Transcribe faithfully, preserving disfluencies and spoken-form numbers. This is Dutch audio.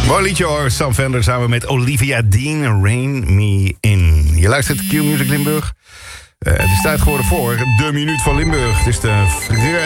Mooi liedje hoor, Sam Fender samen met Olivia Dean, Rain Me In. Je luistert Q Music Limburg. Uh, het is tijd geworden voor de Minuut van Limburg. Het is de